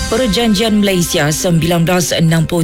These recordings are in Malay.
Perjanjian Malaysia 1963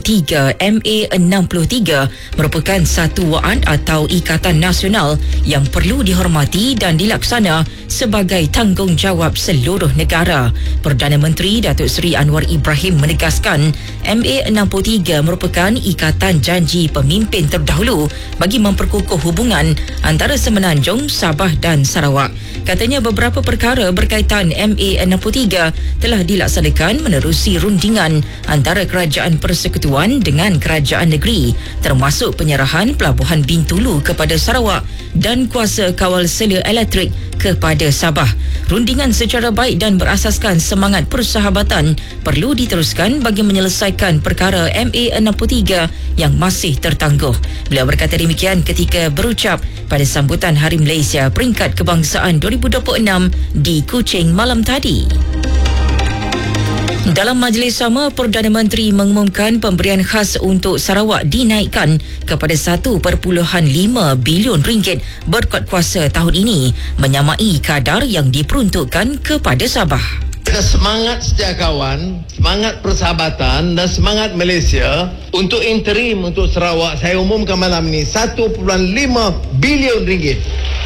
MA63 merupakan satu wa'ad atau ikatan nasional yang perlu dihormati dan dilaksana sebagai tanggungjawab seluruh negara. Perdana Menteri Datuk Seri Anwar Ibrahim menegaskan MA63 merupakan ikatan janji pemimpin terdahulu bagi memperkukuh hubungan antara Semenanjung, Sabah dan Sarawak. Katanya beberapa perkara berkaitan MA63 telah dilaksanakan menerusi rundingan antara Kerajaan Persekutuan dengan Kerajaan Negeri, termasuk penyerahan Pelabuhan Bintulu kepada Sarawak dan kuasa kawal selia elektrik kepada Sabah. Rundingan secara baik dan berasaskan semangat persahabatan perlu diteruskan bagi menyelesaikan perkara MA63 yang masih tertangguh. Beliau berkata demikian ketika berucap pada sambutan Hari Malaysia Peringkat Kebangsaan 2026 di Kuching malam tadi. Dalam majlis sama, Perdana Menteri mengumumkan pemberian khas untuk Sarawak dinaikkan kepada 1.5 bilion ringgit berkat kuasa tahun ini, menyamai kadar yang diperuntukkan kepada Sabah. Semangat setiakawan, semangat persahabatan dan semangat Malaysia untuk interim untuk Sarawak, saya umumkan malam ini 1.5 bilion ringgit.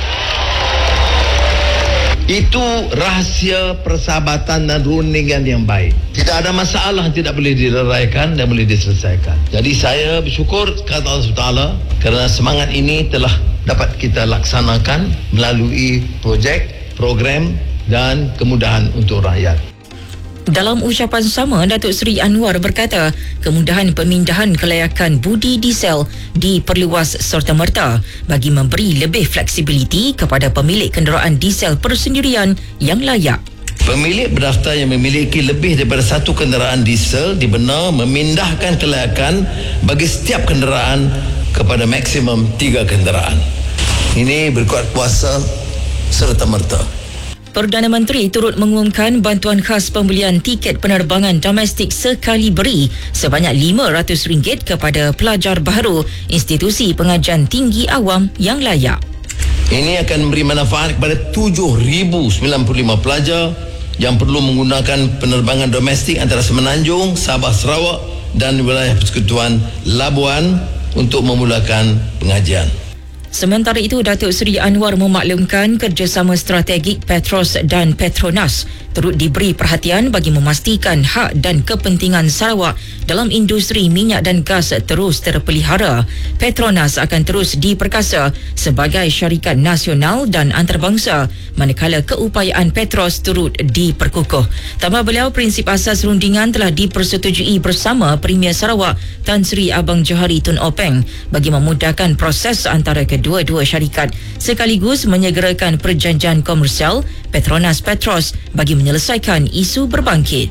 Itu rahsia persahabatan dan rundingan yang baik. Tidak ada masalah yang tidak boleh diraikan dan boleh diselesaikan. Jadi saya bersyukur kepada Allah SWT kerana semangat ini telah dapat kita laksanakan melalui projek, program dan kemudahan untuk rakyat. Dalam ucapan sama, Datuk Seri Anwar berkata kemudahan pemindahan kelayakan budi diesel diperluas serta-merta bagi memberi lebih fleksibiliti kepada pemilik kenderaan diesel persendirian yang layak. Pemilik berdaftar yang memiliki lebih daripada satu kenderaan diesel dibenar memindahkan kelayakan bagi setiap kenderaan kepada maksimum 3 kenderaan. Ini berkuat kuasa serta-merta. Perdana Menteri turut mengumumkan bantuan khas pembelian tiket penerbangan domestik sekali beri sebanyak RM500 kepada pelajar baharu institusi pengajian tinggi awam yang layak. Ini akan memberi manfaat kepada 7,095 pelajar yang perlu menggunakan penerbangan domestik antara Semenanjung, Sabah, Sarawak dan wilayah Persekutuan Labuan untuk memulakan pengajian. Sementara itu, Datuk Seri Anwar memaklumkan kerjasama strategik Petros dan Petronas turut diberi perhatian bagi memastikan hak dan kepentingan Sarawak dalam industri minyak dan gas terus terpelihara. Petronas akan terus diperkasa sebagai syarikat nasional dan antarabangsa manakala keupayaan Petros turut diperkukuh. Tambah beliau, prinsip asas rundingan telah dipersetujui bersama Premier Sarawak Tan Sri Abang Johari Tun Openg bagi memudahkan proses antara kedua-dua syarikat sekaligus menyegerakan perjanjian komersial Petronas Petros bagi menyelesaikan isu berbangkit.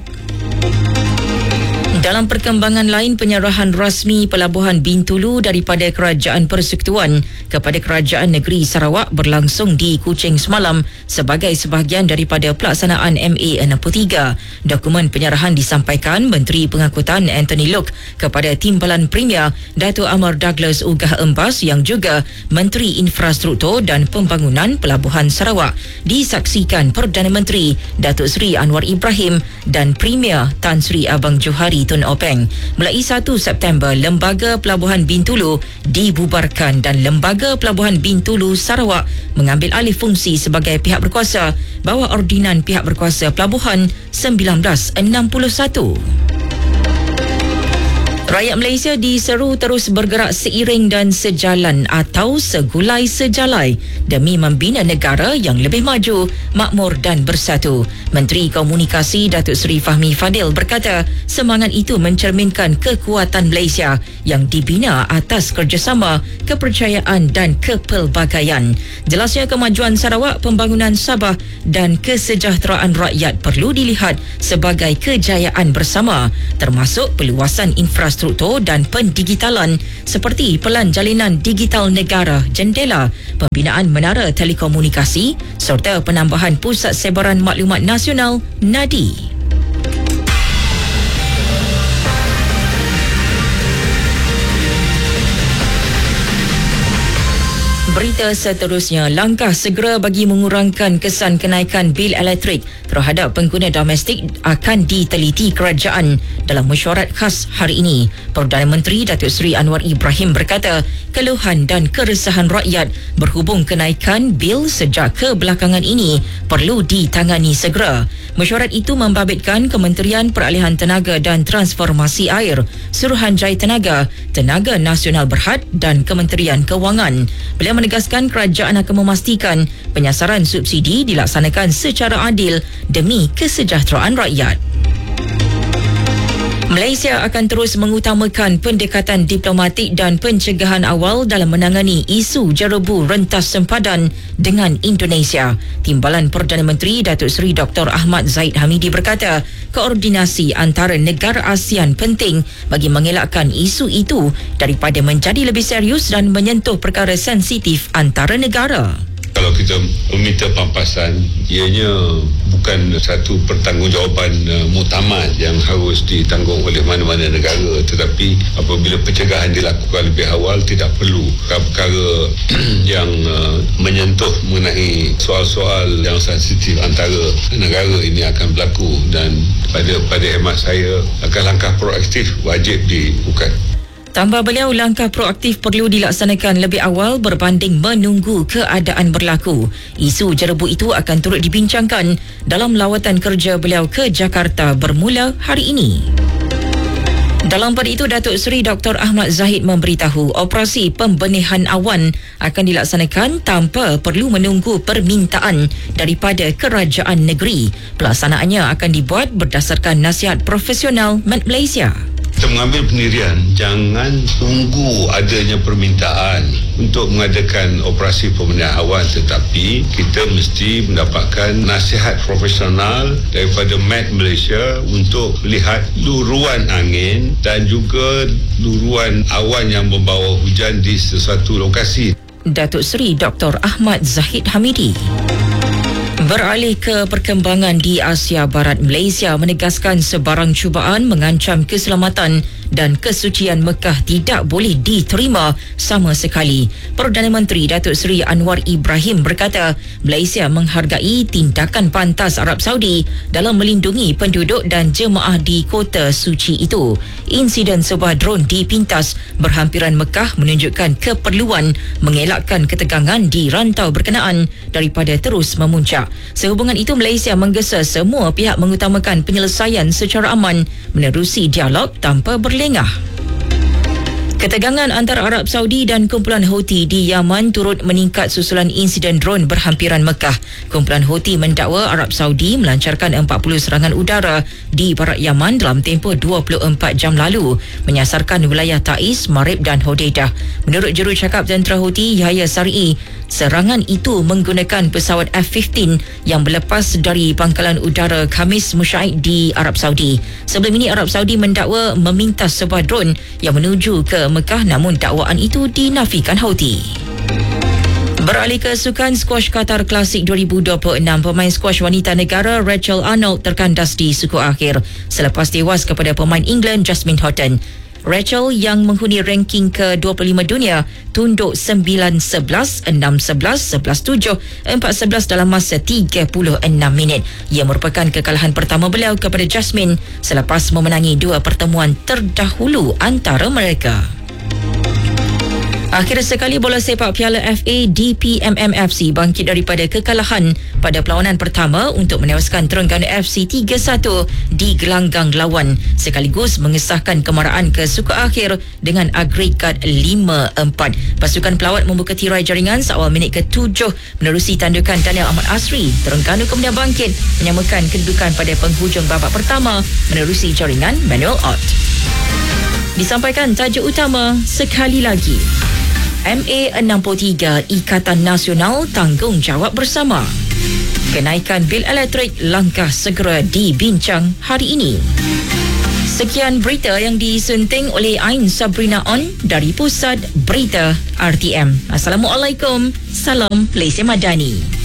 Dalam perkembangan lain, penyerahan rasmi Pelabuhan Bintulu daripada Kerajaan Persekutuan kepada Kerajaan Negeri Sarawak berlangsung di Kuching semalam sebagai sebahagian daripada pelaksanaan MA63. Dokumen penyerahan disampaikan Menteri Pengangkutan Anthony Loke kepada Timbalan Premier Datuk Amar Douglas Ugah Embas yang juga Menteri Infrastruktur dan Pembangunan Pelabuhan Sarawak, disaksikan Perdana Menteri Datuk Seri Anwar Ibrahim dan Premier Tan Sri Abang Johari Tun Openg. Mulai 1 September, Lembaga Pelabuhan Bintulu dibubarkan dan Lembaga Pelabuhan Bintulu Sarawak mengambil alih fungsi sebagai pihak berkuasa bawah ordinan pihak berkuasa Pelabuhan 1961. Rakyat Malaysia diseru terus bergerak seiring dan sejalan atau segulai sejalai demi membina negara yang lebih maju, makmur dan bersatu. Menteri Komunikasi Datuk Seri Fahmi Fadil berkata semangat itu mencerminkan kekuatan Malaysia yang dibina atas kerjasama, kepercayaan dan kepelbagaian. Jelasnya kemajuan Sarawak, pembangunan Sabah dan kesejahteraan rakyat perlu dilihat sebagai kejayaan bersama, termasuk peluasan infrastruktur dan pendigitalan seperti Pelan Jalinan Digital Negara Jendela, pembinaan menara telekomunikasi serta penambahan Pusat Sebaran Maklumat Nasional NADI. Berita seterusnya, langkah segera bagi mengurangkan kesan kenaikan bil elektrik terhadap pengguna domestik akan diteliti kerajaan dalam mesyuarat khas hari ini. Perdana Menteri Datuk Seri Anwar Ibrahim berkata, keluhan dan keresahan rakyat berhubung kenaikan bil sejak kebelakangan ini perlu ditangani segera. Mesyuarat itu membabitkan Kementerian Peralihan Tenaga dan Transformasi Air, Suruhanjaya Tenaga, Tenaga Nasional Berhad dan Kementerian Kewangan. Beliau menegaskan kerajaan akan memastikan penyasaran subsidi dilaksanakan secara adil demi kesejahteraan rakyat. Malaysia akan terus mengutamakan pendekatan diplomatik dan pencegahan awal dalam menangani isu jerebu rentas sempadan dengan Indonesia. Timbalan Perdana Menteri Datuk Seri Dr. Ahmad Zahid Hamidi berkata, koordinasi antara negara ASEAN penting bagi mengelakkan isu itu daripada menjadi lebih serius dan menyentuh perkara sensitif antara negara. Kalau kita meminta pampasan, ianya bukan satu pertanggungjawaban muktamad yang harus ditanggung oleh mana-mana negara, tetapi apabila pencegahan dilakukan lebih awal, tidak perlu perkara yang menyentuh mengenai soal-soal yang sensitif antara negara ini akan berlaku, dan pada hemat saya langkah proaktif wajib dilakukan. Tambah beliau, langkah proaktif perlu dilaksanakan lebih awal berbanding menunggu keadaan berlaku. Isu jerebu itu akan turut dibincangkan dalam lawatan kerja beliau ke Jakarta bermula hari ini. Dalam pada itu, Datuk Seri Dr. Ahmad Zahid memberitahu operasi pembenihan awan akan dilaksanakan tanpa perlu menunggu permintaan daripada kerajaan negeri. Pelaksanaannya akan dibuat berdasarkan nasihat profesional Malaysia. Kita mengambil pendirian jangan tunggu adanya permintaan untuk mengadakan operasi pembenihan awan, tetapi kita mesti mendapatkan nasihat profesional daripada Met Malaysia untuk melihat luruan angin dan juga luruan awan yang membawa hujan di sesuatu lokasi. Datuk Seri Dr. Ahmad Zahid Hamidi. Beralih ke perkembangan di Asia Barat, Malaysia menegaskan sebarang cubaan mengancam keselamatan dan kesucian Mekah tidak boleh diterima sama sekali. Perdana Menteri Datuk Seri Anwar Ibrahim berkata, Malaysia menghargai tindakan pantas Arab Saudi dalam melindungi penduduk dan jemaah di kota suci itu. Insiden sebuah drone dipintas berhampiran Mekah menunjukkan keperluan mengelakkan ketegangan di rantau berkenaan daripada terus memuncak. Sehubungan itu, Malaysia menggesa semua pihak mengutamakan penyelesaian secara aman menerusi dialog tanpa berlengah. Ketegangan antara Arab Saudi dan kumpulan Houthi di Yaman turut meningkat susulan insiden drone berhampiran Mekah. Kumpulan Houthi mendakwa Arab Saudi melancarkan 40 serangan udara di barat Yaman dalam tempoh 24 jam lalu, menyasarkan wilayah Taiz, Marib dan Hodeidah. Menurut jurucakap tentera Houthi Yahya Sar'i, serangan itu menggunakan pesawat F-15 yang berlepas dari pangkalan udara Khamis Mushaid di Arab Saudi. Sebelum ini, Arab Saudi mendakwa memintas sebuah drone yang menuju ke Mekah, namun dakwaan itu dinafikan Houthi. Beralih ke sukan skuash Qatar Klasik 2026, pemain skuash wanita negara Rachel Arnold terkandas di suku akhir selepas tewas kepada pemain England Jasmine Houghton. Rachel yang menghuni ranking ke-25 dunia tunduk 9-11, 6-11, 11-7, 4-11 dalam masa 36 minit. Ia merupakan kekalahan pertama beliau kepada Jasmine selepas memenangi 2 pertemuan terdahulu antara mereka. Akhir sekali, bola sepak Piala FA DPMM FC bangkit daripada kekalahan pada perlawanan pertama untuk menewaskan Terengganu FC 3-1 di gelanggang lawan, sekaligus mengesahkan kemarahan ke suku akhir dengan agregat 5-4. Pasukan pelawat membuka tirai jaringan seawal minit ke-7 menerusi tandukan Daniel Ahmad Asri. Terengganu kemudian bangkit menyamakan kedudukan pada penghujung babak pertama menerusi jaringan Manuel Ott. Disampaikan tajuk utama sekali lagi. MA63, Ikatan Nasional Tanggungjawab Bersama. Kenaikan bil elektrik langkah segera dibincang hari ini. Sekian berita yang disunting oleh Ain Sabrina On dari Pusat Berita RTM. Assalamualaikum. Salam Malaysia Madani.